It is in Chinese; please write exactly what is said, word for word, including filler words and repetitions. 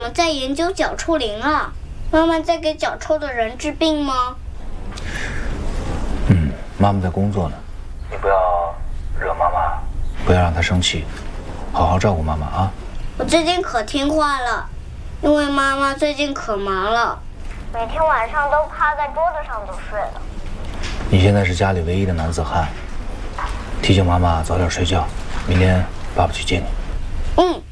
我在研究脚臭灵啊。妈妈在给脚臭的人治病吗？ 嗯，妈妈在工作呢。你不要惹妈妈，不要让她生气，好好照顾妈妈啊。 我最近可听话了，因为妈妈最近可忙了，每天晚上都趴在桌子上就睡了。 你现在是家里唯一的男子汉，提醒妈妈早点睡觉，明天爸爸去接你。 嗯。